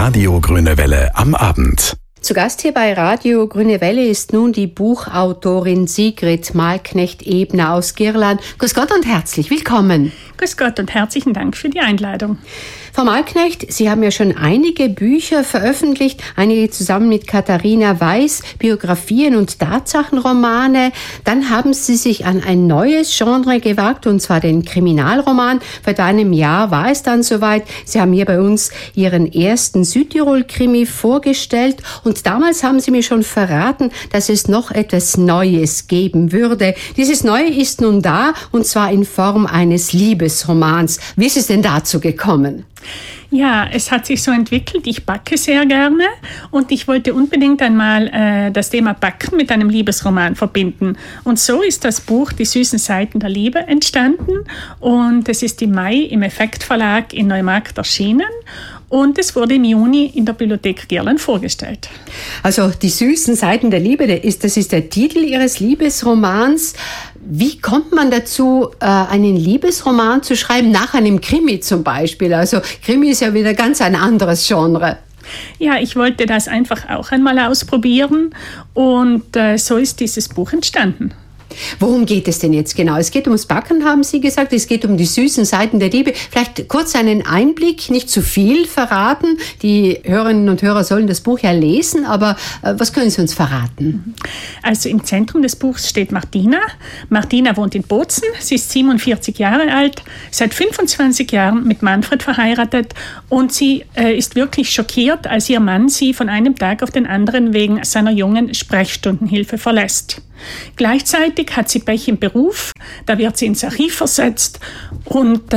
Radio Grüne Welle am Abend. Zu Gast hier bei Radio Grüne Welle ist nun die Buchautorin Sigrid Malknecht-Ebner aus Girland. Grüß Gott und herzlich willkommen. Grüß Gott und herzlichen Dank für die Einladung. Frau Malknecht, Sie haben ja schon einige Bücher veröffentlicht, einige zusammen mit Katharina Weiß, Biografien und Tatsachenromane. Dann haben Sie sich an ein neues Genre gewagt, und zwar den Kriminalroman. Vor einem Jahr war es dann soweit. Sie haben hier bei uns Ihren ersten Südtirol-Krimi vorgestellt, und damals haben Sie mir schon verraten, dass es noch etwas Neues geben würde. Dieses Neue ist nun da, und zwar in Form eines Liebesromans. Wie ist es denn dazu gekommen? Ja, es hat sich so entwickelt. Ich backe sehr gerne und ich wollte unbedingt einmal das Thema Backen mit einem Liebesroman verbinden. Und so ist das Buch Die süßen Seiten der Liebe entstanden, und es ist im Mai im Effekt Verlag in Neumarkt erschienen. Und es wurde im Juni in der Bibliothek Girland vorgestellt. Also die süßen Seiten der Liebe, das ist der Titel Ihres Liebesromans. Wie kommt man dazu, einen Liebesroman zu schreiben, nach einem Krimi zum Beispiel? Also Krimi ist ja wieder ganz ein anderes Genre. Ja, ich wollte das einfach auch einmal ausprobieren, und so ist dieses Buch entstanden. Worum geht es denn jetzt genau? Es geht ums Backen, haben Sie gesagt. Es geht um die süßen Seiten der Liebe. Vielleicht kurz einen Einblick, nicht zu viel verraten. Die Hörerinnen und Hörer sollen das Buch ja lesen, aber was können Sie uns verraten? Also im Zentrum des Buchs steht Martina. Martina wohnt in Bozen. Sie ist 47 Jahre alt, seit 25 Jahren mit Manfred verheiratet, und sie ist wirklich schockiert, als ihr Mann sie von einem Tag auf den anderen wegen seiner jungen Sprechstundenhilfe verlässt. Gleichzeitig hat sie Pech im Beruf, da wird sie ins Archiv versetzt, und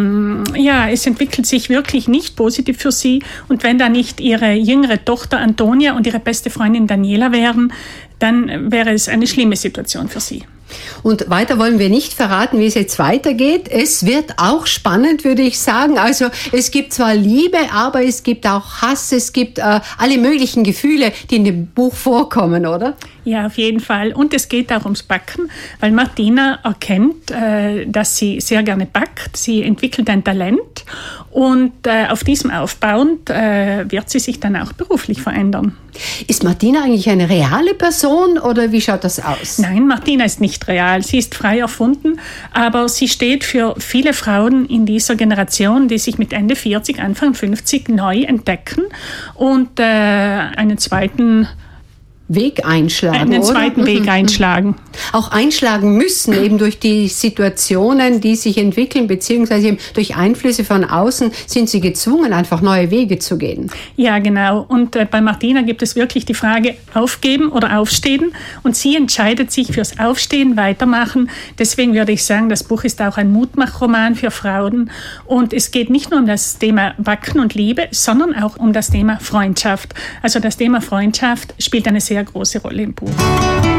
es entwickelt sich wirklich nicht positiv für sie. Und wenn da nicht ihre jüngere Tochter Antonia und ihre beste Freundin Daniela wären, dann wäre es eine schlimme Situation für sie. Und weiter wollen wir nicht verraten, wie es jetzt weitergeht. Es wird auch spannend, würde ich sagen. Also es gibt zwar Liebe, aber es gibt auch Hass, es gibt alle möglichen Gefühle, die in dem Buch vorkommen, oder? Ja, auf jeden Fall. Und es geht auch ums Backen, weil Martina erkennt, dass sie sehr gerne backt. Sie entwickelt ein Talent, und auf diesem aufbauend wird sie sich dann auch beruflich verändern. Ist Martina eigentlich eine reale Person, oder wie schaut das aus? Nein, Martina ist nicht real. Sie ist frei erfunden, aber sie steht für viele Frauen in dieser Generation, die sich mit Ende 40, Anfang 50 neu entdecken und einen zweiten Weg einschlagen, einen zweiten Weg einschlagen. Auch einschlagen müssen, eben durch die Situationen, die sich entwickeln, beziehungsweise eben durch Einflüsse von außen sind sie gezwungen, einfach neue Wege zu gehen. Ja, genau. Und bei Martina gibt es wirklich die Frage, aufgeben oder aufstehen. Und sie entscheidet sich fürs Aufstehen, weitermachen. Deswegen würde ich sagen, das Buch ist auch ein Mutmachroman für Frauen. Und es geht nicht nur um das Thema Backen und Liebe, sondern auch um das Thema Freundschaft. Also das Thema Freundschaft spielt eine sehr große Rolle im Buch.